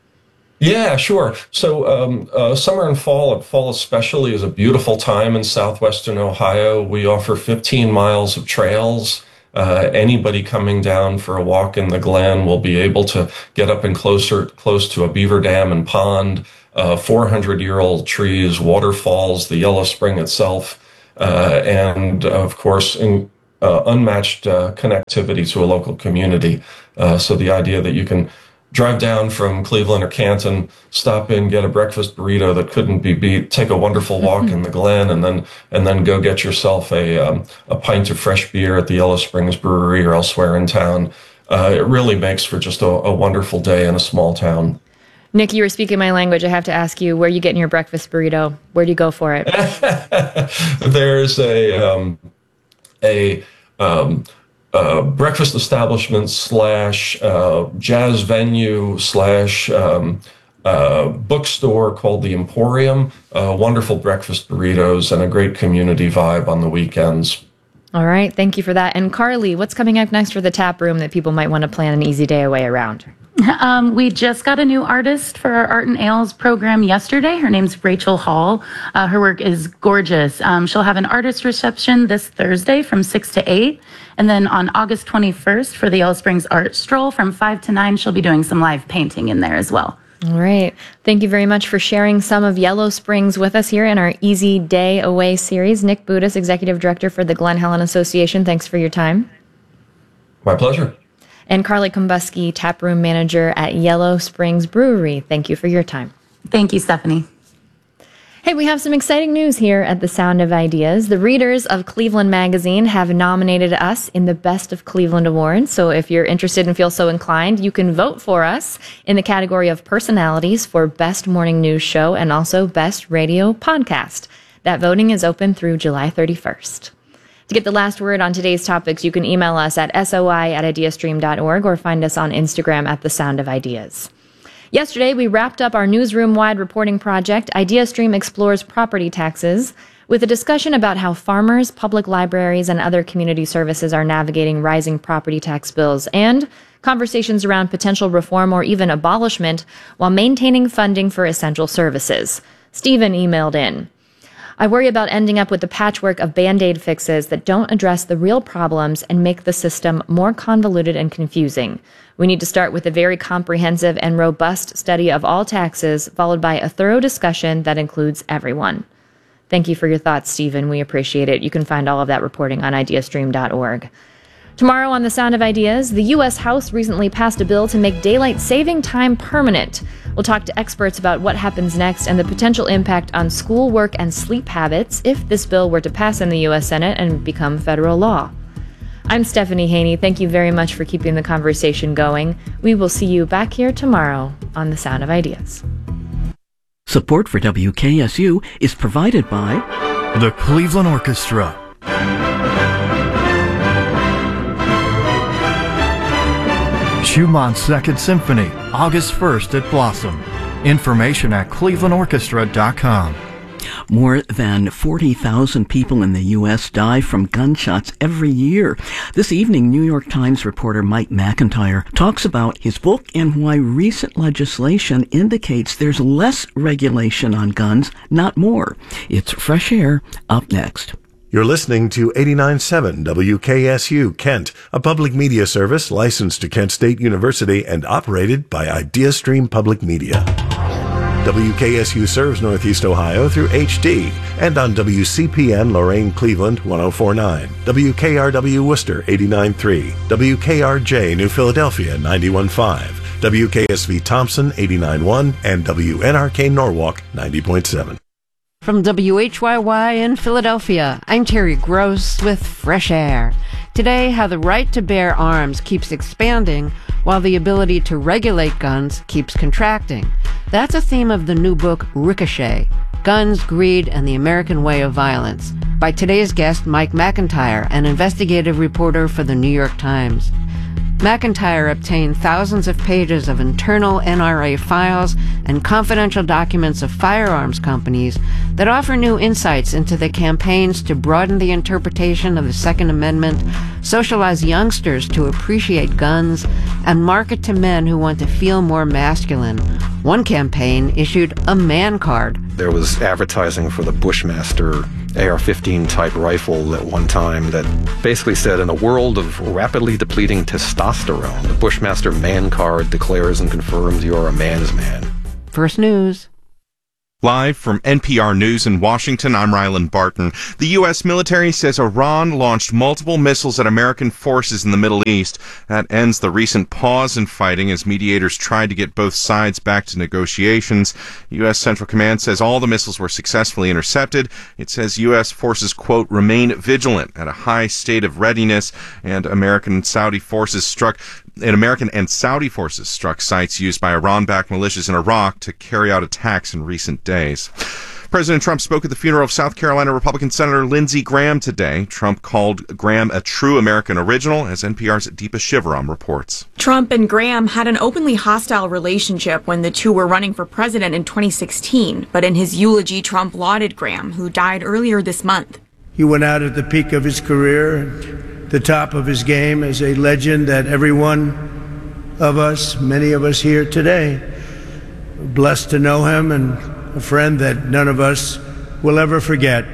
Yeah, sure. So um, uh, summer and fall, and fall especially, is a beautiful time in southwestern Ohio. We offer fifteen miles of trails. Uh, anybody coming down for a walk in the Glen will be able to get up and closer, close to a beaver dam and pond. uh, four hundred year old trees, waterfalls, the Yellow Spring itself, uh, and of course, in, uh, unmatched uh, connectivity to a local community. Uh, so the idea that you can drive down from Cleveland or Canton, stop in, get a breakfast burrito that couldn't be beat, take a wonderful walk in the Glen, and then and then go get yourself a um, a pint of fresh beer at the Yellow Springs Brewery or elsewhere in town. Uh, it really makes for just a, a wonderful day in a small town. Nick, you were speaking my language. I have to ask you, where are you getting your breakfast burrito? Where do you go for it? There's a um, a um, uh, breakfast establishment slash uh, jazz venue slash um, uh, bookstore called the Emporium. Uh, wonderful breakfast burritos and a great community vibe on the weekends. All right, thank you for that. And Carly, what's coming up next for the tap room that people might want to plan an easy day away around? Um, we just got a new artist for our Art and Ales program yesterday. Her name's Rachel Hall. Uh, her work is gorgeous. Um, she'll have an artist reception this Thursday from six to eight. And then on August twenty-first for the Yellow Springs Art Stroll from five to nine, she'll be doing some live painting in there as well. All right. Thank you very much for sharing some of Yellow Springs with us here in our Easy Day Away series. Nick Budis, Executive Director for the Glen Helen Association, thanks for your time. My pleasure. And Carly Kombuski, Taproom Manager at Yellow Springs Brewery, thank you for your time. Thank you, Stephanie. Hey, we have some exciting news here at The Sound of Ideas. The readers of Cleveland Magazine have nominated us in the Best of Cleveland Awards. So if you're interested and feel so inclined, you can vote for us in the category of personalities for Best Morning News Show and also Best Radio Podcast. That voting is open through July thirty-first. To get the last word on today's topics, you can email us at soi at ideastream dot org or find us on Instagram at The Sound of Ideas. Yesterday, we wrapped up our newsroom-wide reporting project, IdeaStream Explores Property Taxes, with a discussion about how farmers, public libraries, and other community services are navigating rising property tax bills, and conversations around potential reform or even abolishment while maintaining funding for essential services. Stephen emailed in. I worry about ending up with a patchwork of Band-Aid fixes that don't address the real problems and make the system more convoluted and confusing. We need to start with a very comprehensive and robust study of all taxes, followed by a thorough discussion that includes everyone. Thank you for your thoughts, Stephen. We appreciate it. You can find all of that reporting on ideastream dot org. Tomorrow on The Sound of Ideas, the U S House recently passed a bill to make daylight saving time permanent. We'll talk to experts about what happens next and the potential impact on school, work, and sleep habits if this bill were to pass in the U S Senate and become federal law. I'm Stephanie Haney. Thank you very much for keeping the conversation going. We will see you back here tomorrow on The Sound of Ideas. Support for W K S U is provided by the Cleveland Orchestra, Schumann's Second Symphony, August first at Blossom. Information at cleveland orchestra dot com. More than forty thousand people in the U S die from gunshots every year. This evening, New York Times reporter Mike McIntyre talks about his book and why recent legislation indicates there's less regulation on guns, not more. It's Fresh Air, up next. You're listening to eighty-nine point seven W K S U Kent, a public media service licensed to Kent State University and operated by IdeaStream Public Media. W K S U serves Northeast Ohio through H D and on W C P N Lorain Cleveland one oh four point nine, W K R W Worcester eighty-nine point three, W K R J New Philadelphia ninety-one point five, W K S V Thompson eighty-nine point one, and W N R K Norwalk ninety point seven. From W H Y Y in Philadelphia, I'm Terry Gross with Fresh Air. Today, how the right to bear arms keeps expanding while the ability to regulate guns keeps contracting. That's a theme of the new book, Ricochet, Guns, Greed, and the American Way of Violence, by today's guest, Mike McIntyre, an investigative reporter for the New York Times. McIntyre obtained thousands of pages of internal N R A files and confidential documents of firearms companies that offer new insights into the campaigns to broaden the interpretation of the Second Amendment, socialize youngsters to appreciate guns, and market to men who want to feel more masculine. One campaign issued a man card. There was advertising for the Bushmaster A R fifteen type rifle at one time that basically said, in a world of rapidly depleting testosterone, the Bushmaster man card declares and confirms you're a man's man. First News. Live from N P R News in Washington, I'm Ryland Barton. The U S military says Iran launched multiple missiles at American forces in the Middle East. That ends the recent pause in fighting as mediators tried to get both sides back to negotiations. U S Central Command says all the missiles were successfully intercepted. It says U S forces, quote, remain vigilant at a high state of readiness, and American and Saudi forces struck And American and Saudi forces struck sites used by Iran-backed militias in Iraq to carry out attacks in recent days. President Trump spoke at the funeral of South Carolina Republican Senator Lindsey Graham today. Trump called Graham a true American original, as N P R's Deepa Shivaram reports. Trump and Graham had an openly hostile relationship when the two were running for president in twenty sixteen. But in his eulogy, Trump lauded Graham, who died earlier this month. He went out at the peak of his career, the top of his game, as a legend that every one of us, many of us here today, are blessed to know him, and a friend that none of us will ever forget.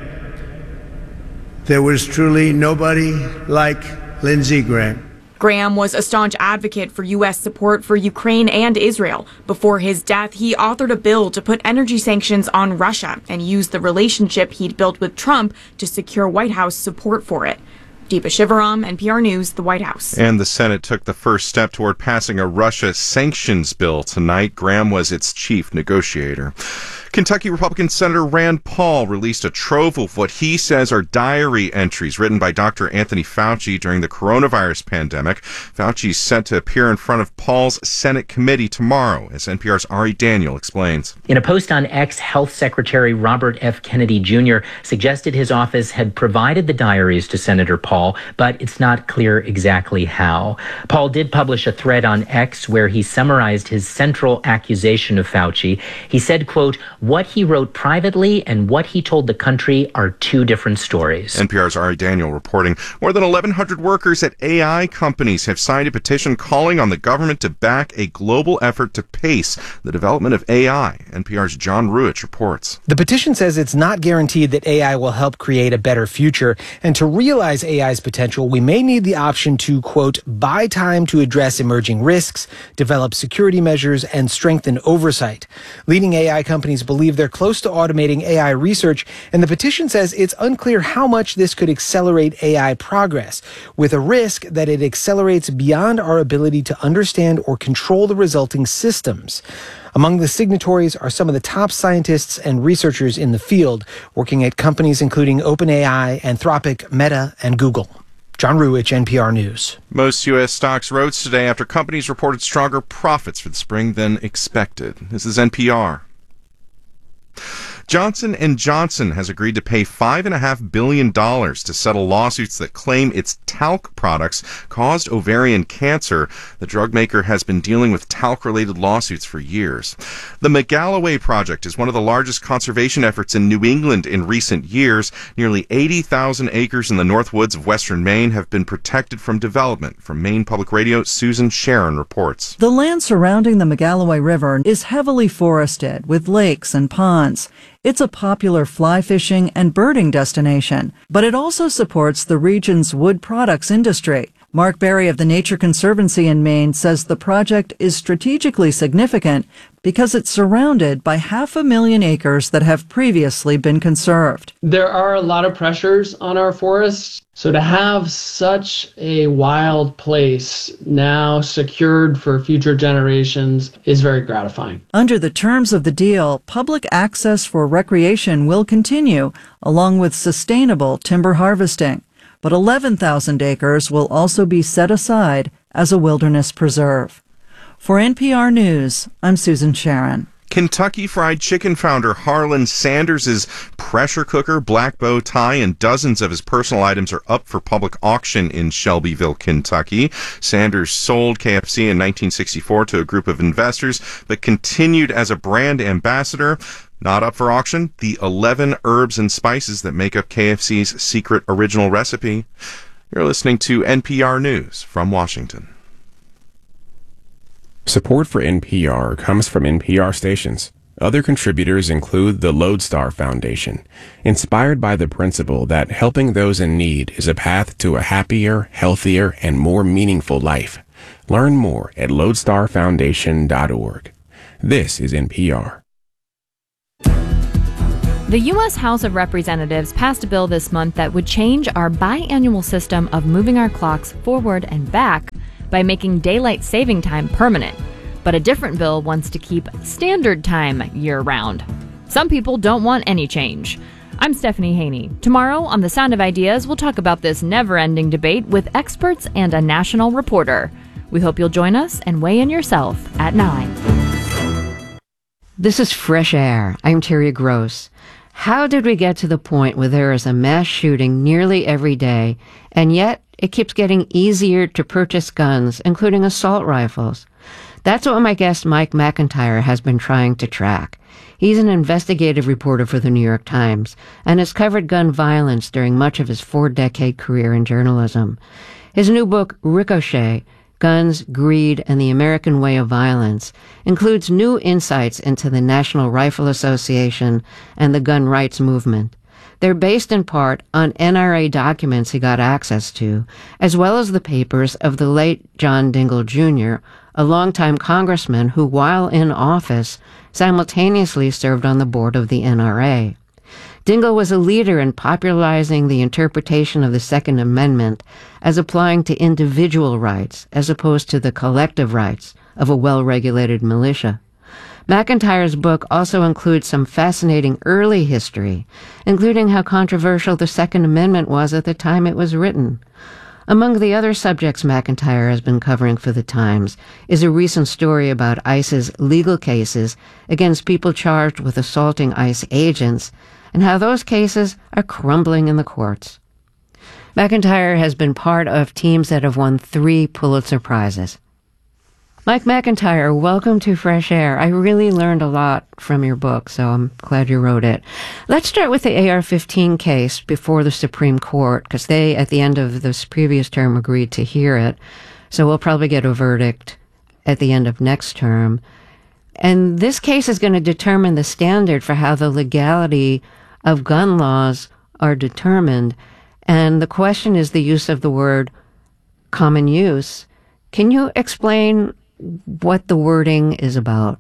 There was truly nobody like Lindsey Graham. Graham was a staunch advocate for U S support for Ukraine and Israel. Before his death, he authored a bill to put energy sanctions on Russia and used the relationship he'd built with Trump to secure White House support for it. Deepa Shivaram, N P R News, the White House. And the Senate took the first step toward passing a Russia sanctions bill tonight. Graham was its chief negotiator. Kentucky Republican Senator Rand Paul released a trove of what he says are diary entries written by Doctor Anthony Fauci during the coronavirus pandemic. Fauci is set to appear in front of Paul's Senate committee tomorrow, as N P R's Ari Daniel explains. In a post on X, Health Secretary Robert F. Kennedy Junior suggested his office had provided the diaries to Senator Paul, but it's not clear exactly how. Paul did publish a thread on X where he summarized his central accusation of Fauci. He said, quote, "What he wrote privately and what he told the country are two different stories." N P R's Ari Daniel reporting. More than eleven hundred workers at A I companies have signed a petition calling on the government to back a global effort to pace the development of A I. N P R's John Ruich reports. The petition says it's not guaranteed that A I will help create a better future, and to realize A I's potential, we may need the option to, quote, buy time to address emerging risks, develop security measures, and strengthen oversight. Leading A I companies believe they're close to automating A I research, and the petition says it's unclear how much this could accelerate A I progress, with a risk that it accelerates beyond our ability to understand or control the resulting systems. Among the signatories are some of the top scientists and researchers in the field, working at companies including OpenAI, Anthropic, Meta, and Google. John Ruich, N P R News. Most U S stocks rose today after companies reported stronger profits for the spring than expected. This is N P R. Johnson and Johnson has agreed to pay five point five billion dollars to settle lawsuits that claim its talc products caused ovarian cancer. The drug maker has been dealing with talc-related lawsuits for years. The McGalloway Project is one of the largest conservation efforts in New England in recent years. Nearly eighty thousand acres in the North Woods of western Maine have been protected from development. From Maine Public Radio, Susan Sharon reports. The land surrounding the McGalloway River is heavily forested with lakes and ponds. It's a popular fly fishing and birding destination, but it also supports the region's wood products industry. Mark Berry of the Nature Conservancy in Maine says the project is strategically significant because it's surrounded by half a million acres that have previously been conserved. There are a lot of pressures on our forests, so to have such a wild place now secured for future generations is very gratifying. Under the terms of the deal, public access for recreation will continue, along with sustainable timber harvesting. But eleven thousand acres will also be set aside as a wilderness preserve. For N P R News, I'm Susan Sharon. Kentucky Fried Chicken founder Harlan Sanders' pressure cooker, black bow tie, and dozens of his personal items are up for public auction in Shelbyville, Kentucky. Sanders sold K F C in nineteen sixty-four to a group of investors, but continued as a brand ambassador. Not up for auction, the eleven herbs and spices that make up K F C's secret original recipe. You're listening to N P R News from Washington. Support for N P R comes from N P R stations. Other contributors include the Lodestar Foundation, inspired by the principle that helping those in need is a path to a happier, healthier, and more meaningful life. Learn more at lodestar foundation dot org. This is N P R. The U S House of Representatives passed a bill this month that would change our biannual system of moving our clocks forward and back by making daylight saving time permanent. But a different bill wants to keep standard time year-round. Some people don't want any change. I'm Stephanie Haney. Tomorrow on The Sound of Ideas, we'll talk about this never-ending debate with experts and a national reporter. We hope you'll join us and weigh in yourself at nine. This is Fresh Air. I'm Terry Gross. How did we get to the point where there is a mass shooting nearly every day, and yet it keeps getting easier to purchase guns, including assault rifles? That's what my guest Mike McIntyre has been trying to track. He's an investigative reporter for the New York Times and has covered gun violence during much of his four-decade career in journalism. His new book, Ricochet, Guns, Greed, and the American Way of Violence, includes new insights into the National Rifle Association and the gun rights movement. They're based in part on N R A documents he got access to, as well as the papers of the late John Dingell Junior, a longtime congressman who, while in office, simultaneously served on the board of the N R A. Dingell was a leader in popularizing the interpretation of the Second Amendment as applying to individual rights as opposed to the collective rights of a well-regulated militia. McIntyre's book also includes some fascinating early history, including how controversial the Second Amendment was at the time it was written. Among the other subjects McIntyre has been covering for the Times is a recent story about ICE's legal cases against people charged with assaulting ICE agents, and how those cases are crumbling in the courts. McIntyre has been part of teams that have won three Pulitzer Prizes. Mike McIntyre, welcome to Fresh Air. I really learned a lot from your book, so I'm glad you wrote it. Let's start with the A R fifteen case before the Supreme Court, because they, at the end of this previous term, agreed to hear it. So we'll probably get a verdict at the end of next term. And this case is going to determine the standard for how the legality of gun laws are determined. And the question is the use of the word common use. Can you explain what the wording is about?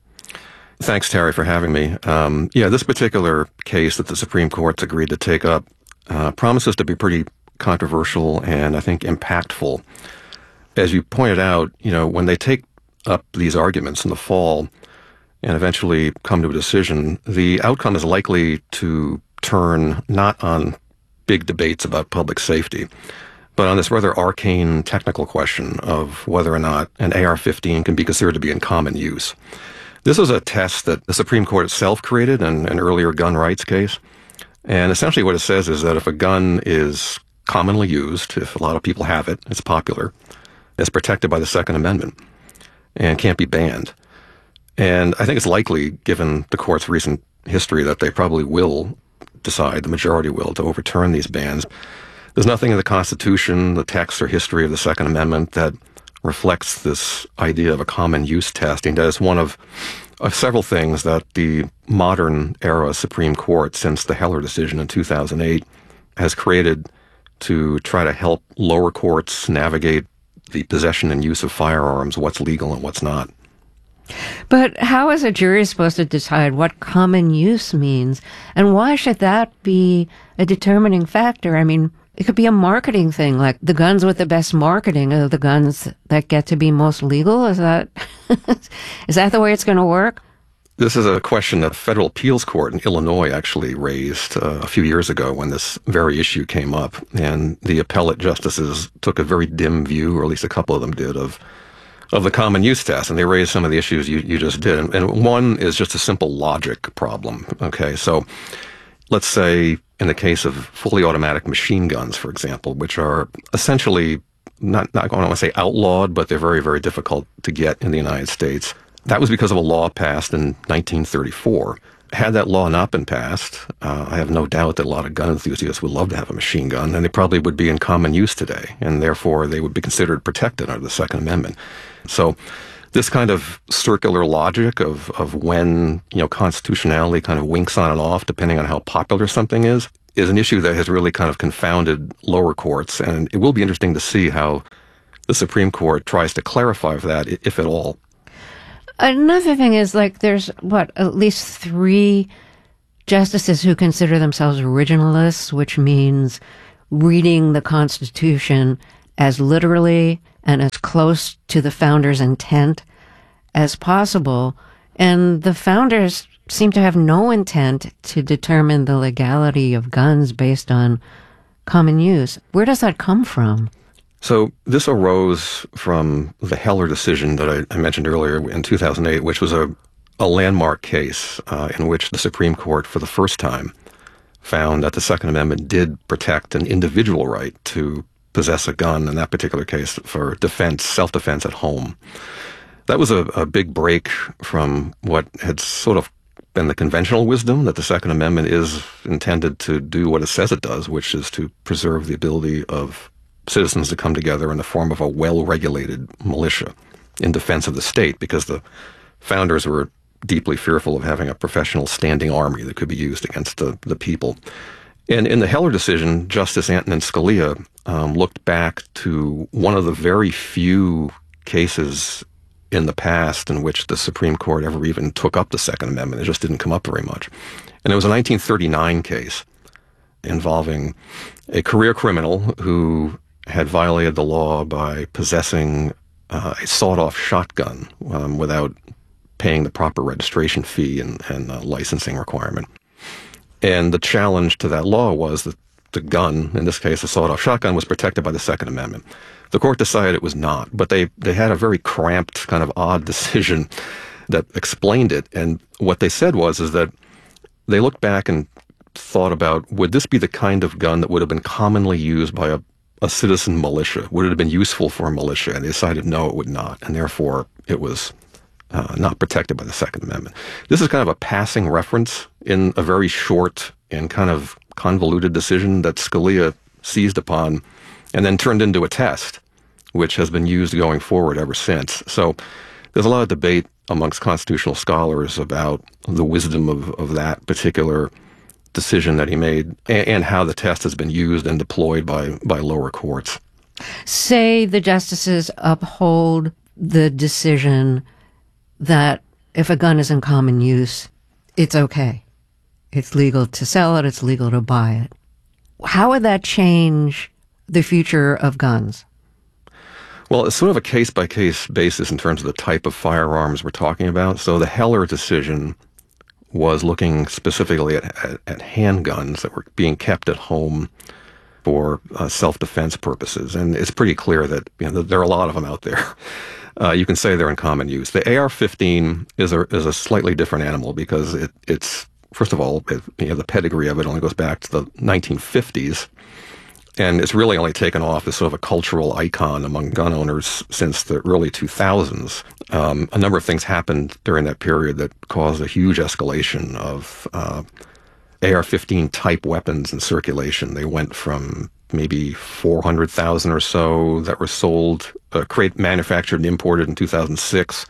Thanks, Terry, for having me. Um, yeah, this particular case that the Supreme Court's agreed to take up uh, promises to be pretty controversial and I think impactful. As you pointed out, you know, when they take up these arguments in the fall and eventually come to a decision, the outcome is likely to turn not on big debates about public safety, but on this rather arcane technical question of whether or not an A R fifteen can be considered to be in common use. This was a test that the Supreme Court itself created in an earlier gun rights case. And essentially what it says is that if a gun is commonly used, if a lot of people have it, it's popular, it's protected by the Second Amendment and can't be banned. And I think it's likely, given the court's recent history, that they probably will decide, the majority will, to overturn these bans. There's nothing in the Constitution, the text or history of the Second Amendment that reflects this idea of a common use testing. That is one of, of several things that the modern era Supreme Court, since the Heller decision in two thousand eight, has created to try to help lower courts navigate the possession and use of firearms, what's legal and what's not. But how is a jury supposed to decide what common use means? And why should that be a determining factor? I mean, it could be a marketing thing, like the guns with the best marketing are the guns that get to be most legal. Is that is that the way it's going to work? This is a question that a federal appeals court in Illinois actually raised uh, a few years ago when this very issue came up. And the appellate justices took a very dim view, or at least a couple of them did, of of the common use test, and they raised some of the issues you, you just did. And, and one is just a simple logic problem. Okay, so let's say in the case of fully automatic machine guns, for example, which are essentially not, not I don't want to say outlawed, but they're very, very difficult to get in the United States. That was because of a law passed in nineteen thirty-four. Had that law not been passed, uh, I have no doubt that a lot of gun enthusiasts would love to have a machine gun, and they probably would be in common use today, and therefore they would be considered protected under the Second Amendment. So this kind of circular logic of, of when, you know, constitutionality kind of winks on and off, depending on how popular something is, is an issue that has really kind of confounded lower courts, and it will be interesting to see how the Supreme Court tries to clarify that, if at all. Another thing is, like, there's, what, at least three justices who consider themselves originalists, which means reading the Constitution as literally and as close to the founders' intent as possible. And the founders seem to have no intent to determine the legality of guns based on common use. Where does that come from? So this arose from the Heller decision that I, I mentioned earlier in two thousand eight, which was a, a landmark case uh, in which the Supreme Court, for the first time, found that the Second Amendment did protect an individual right to possess a gun, in that particular case, for defense, self-defense at home. That was a, a big break from what had sort of been the conventional wisdom, that the Second Amendment is intended to do what it says it does, which is to preserve the ability of citizens to come together in the form of a well-regulated militia in defense of the state, because the founders were deeply fearful of having a professional standing army that could be used against the, the people. And in the Heller decision, Justice Antonin Scalia um, looked back to one of the very few cases in the past in which the Supreme Court ever even took up the Second Amendment. It just didn't come up very much. And it was a nineteen thirty-nine case involving a career criminal who had violated the law by possessing uh, a sawed-off shotgun um, without paying the proper registration fee and, and uh, licensing requirement. And the challenge to that law was that the gun, in this case a sawed-off shotgun, was protected by the Second Amendment. The court decided it was not, but they, they had a very cramped, kind of odd decision that explained it. And what they said was is that they looked back and thought about, would this be the kind of gun that would have been commonly used by a, a citizen militia? Would it have been useful for a militia? And they decided no, it would not, and therefore it was uh, not protected by the Second Amendment. This is kind of a passing reference in a very short and kind of convoluted decision that Scalia seized upon and then turned into a test, which has been used going forward ever since. So there's a lot of debate amongst constitutional scholars about the wisdom of, of that particular decision that he made and, and how the test has been used and deployed by, by lower courts. Say the justices uphold the decision that if a gun is in common use, it's okay. It's legal to sell it, it's legal to buy it. How would that change the future of guns? Well, it's sort of a case-by-case basis in terms of the type of firearms we're talking about. So the Heller decision was looking specifically at, at, at handguns that were being kept at home for uh, self-defense purposes. And it's pretty clear that, you know, there are a lot of them out there. Uh, you can say they're in common use. The A R fifteen is a, is a slightly different animal because it, it's, first of all, it, you know, the pedigree of it only goes back to the nineteen fifties. And it's really only taken off as sort of a cultural icon among gun owners since the early two thousands. Um, a number of things happened during that period that caused a huge escalation of uh, A R fifteen type weapons in circulation. They went from maybe four hundred thousand or so that were sold, uh, create, manufactured and imported in two thousand six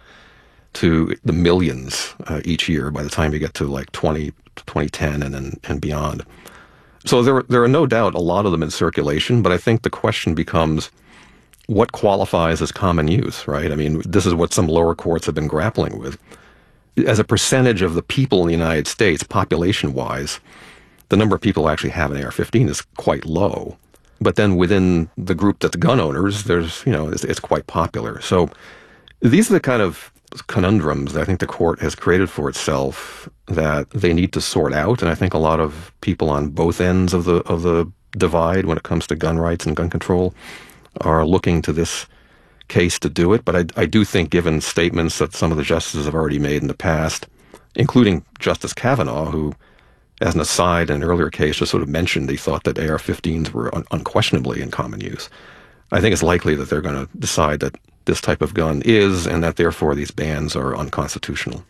to the millions uh, each year by the time you get to like twenty, twenty ten and then and beyond. So there, there are no doubt a lot of them in circulation, but I think the question becomes, what qualifies as common use, right? I mean, this is what some lower courts have been grappling with. As a percentage of the people in the United States, population-wise, the number of people who actually have an A R fifteen is quite low. But then within the group that's gun owners, there's, you know, it's, it's quite popular. So these are the kind of conundrums that I think the court has created for itself that they need to sort out. And I think a lot of people on both ends of the of the divide when it comes to gun rights and gun control are looking to this case to do it. But I, I do think, given statements that some of the justices have already made in the past, including Justice Kavanaugh, who, as an aside, in an earlier case, just sort of mentioned he thought that A R fifteens were un- unquestionably in common use. I think it's likely that they're going to decide that this type of gun is, and that therefore these bans are unconstitutional.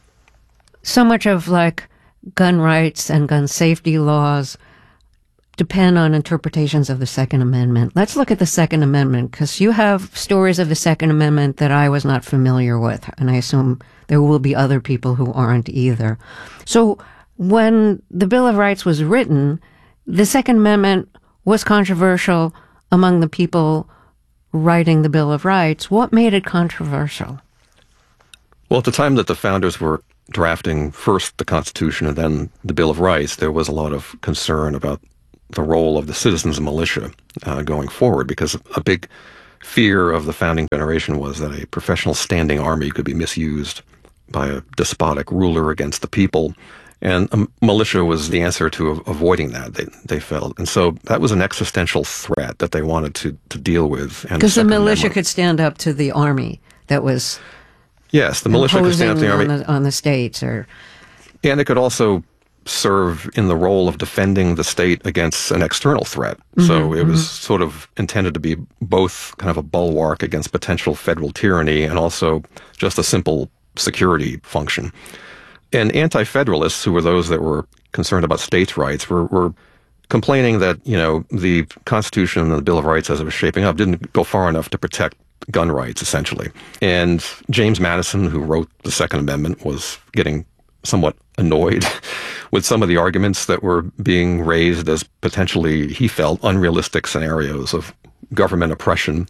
So much of like gun rights and gun safety laws depend on interpretations of the Second Amendment. Let's look at the Second Amendment, because you have stories of the Second Amendment that I was not familiar with, and I assume there will be other people who aren't either. So when the Bill of Rights was written, the Second Amendment was controversial among the people writing the Bill of Rights. What made it controversial? Well, at the time that the founders were drafting first the Constitution and then the Bill of Rights, there was a lot of concern about the role of the citizens and militia uh, going forward, because a big fear of the founding generation was that a professional standing army could be misused by a despotic ruler against the people. And a militia was the answer to avoiding that, they, they felt. And so that was an existential threat that they wanted to, to deal with. Because the, the militia Amendment, could stand up to the army that was yes, the militia could stand up to the army. On the, on the states. Or... And it could also serve in the role of defending the state against an external threat. Mm-hmm, so it mm-hmm. was sort of intended to be both kind of a bulwark against potential federal tyranny and also just a simple security function. And anti-federalists, who were those that were concerned about states' rights, were, were complaining that, you know, the Constitution and the Bill of Rights as it was shaping up didn't go far enough to protect gun rights, essentially. And James Madison, who wrote the Second Amendment, was getting somewhat annoyed with some of the arguments that were being raised as potentially, he felt, unrealistic scenarios of government oppression.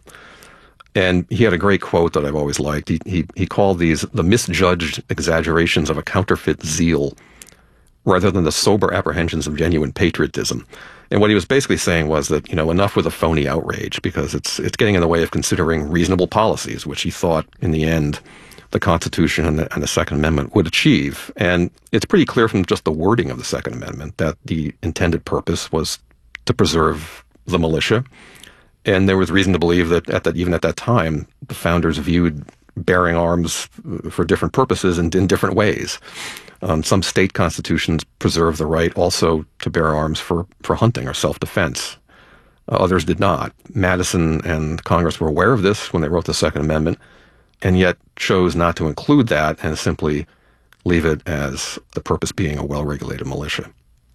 And he had a great quote that I've always liked. He, he, he called these the misjudged exaggerations of a counterfeit zeal rather than the sober apprehensions of genuine patriotism. And what he was basically saying was that, you know, enough with a phony outrage, because it's it's getting in the way of considering reasonable policies, which he thought in the end the Constitution and the, and the Second Amendment would achieve. And it's pretty clear from just the wording of the Second Amendment that the intended purpose was to preserve the militia. And there was reason to believe that, at that even at that time, the founders viewed bearing arms for different purposes and in different ways. Um, some state constitutions preserve the right also to bear arms for, for hunting or self-defense. Uh, others did not. Madison and Congress were aware of this when they wrote the Second Amendment, and yet chose not to include that and simply leave it as the purpose being a well-regulated militia.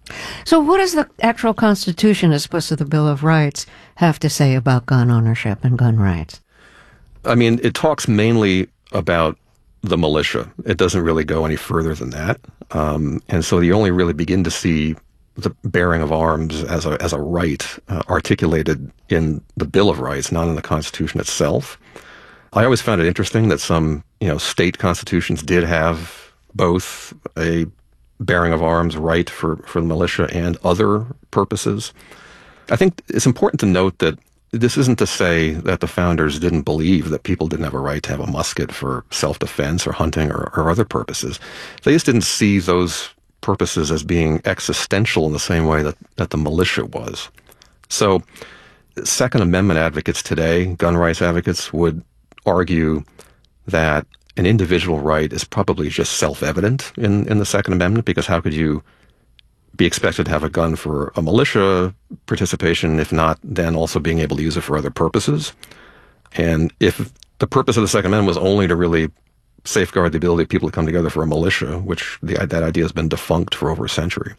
So what does the actual Constitution, as opposed to the Bill of Rights, have to say about gun ownership and gun rights? I mean, it talks mainly about the militia. It doesn't really go any further than that. Um, and so you only really begin to see the bearing of arms as a, as a right uh, articulated in the Bill of Rights, not in the Constitution itself. I always found it interesting that some, you know, state constitutions did have both a bearing of arms right for, for the militia and other purposes. I think it's important to note that this isn't to say that the founders didn't believe that people didn't have a right to have a musket for self-defense or hunting or, or other purposes. They just didn't see those purposes as being existential in the same way that, that the militia was. So Second Amendment advocates today, gun rights advocates, would argue that an individual right is probably just self-evident in, in the Second Amendment, because how could you be expected to have a gun for a militia participation, if not then also being able to use it for other purposes? And if the purpose of the Second Amendment was only to really safeguard the ability of people to come together for a militia, which the, that idea has been defunct for over a century,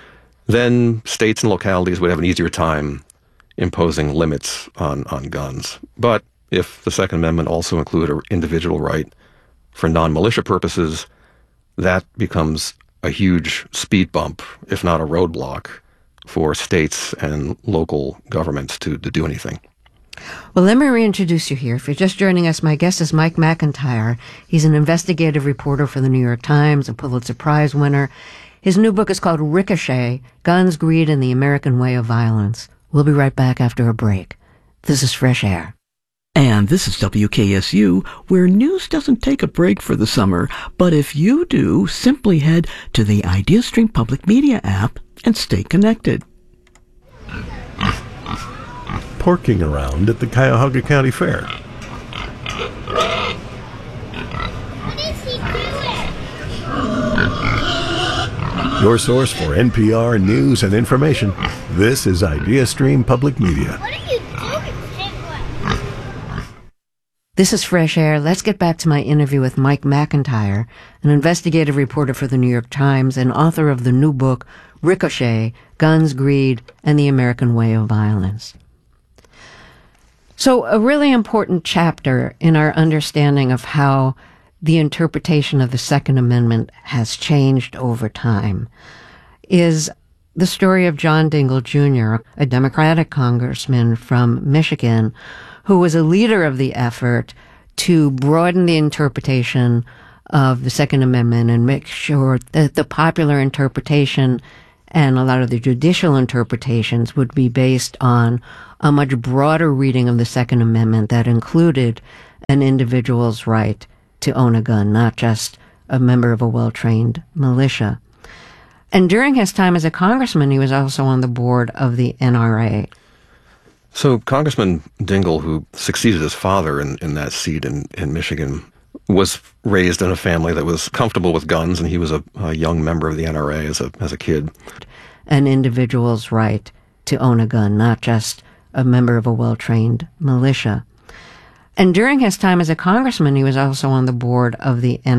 then states and localities would have an easier time imposing limits on, on guns. But if the Second Amendment also included an individual right for non-militia purposes, that becomes a huge speed bump, if not a roadblock, for states and local governments to, to do anything. Well, let me reintroduce you here. If you're just joining us, my guest is Mike McIntyre. He's an investigative reporter for the New York Times, a Pulitzer Prize winner. His new book is called Ricochet, Guns, Greed, and the American Way of Violence. We'll be right back after a break. This is Fresh Air. And this is W K S U, where news doesn't take a break for the summer, but if you do, simply head to the IdeaStream Public Media app and stay connected. Porking around at the Cuyahoga County Fair. What is he doing? Your source for N P R news and information. This is IdeaStream Public Media. What are you doing? This is Fresh Air. Let's get back to my interview with Mike McIntyre, an investigative reporter for the New York Times and author of the new book, Ricochet, Guns, Greed, and the American Way of Violence. So a really important chapter in our understanding of how the interpretation of the Second Amendment has changed over time is the story of John Dingell Junior, a Democratic congressman from Michigan, who was a leader of the effort to broaden the interpretation of the Second Amendment and make sure that the popular interpretation and a lot of the judicial interpretations would be based on a much broader reading of the Second Amendment that included an individual's right to own a gun, not just a member of a well-trained militia. And during his time as a congressman, he was also on the board of the N R A. So Congressman Dingell, who succeeded his father in, in that seat in, in Michigan, was raised in a family that was comfortable with guns, and he was a, a young member of the N R A as a as a kid. An individual's right to own a gun, not just a member of a well-trained militia. And during his time as a congressman, he was also on the board of the N R A.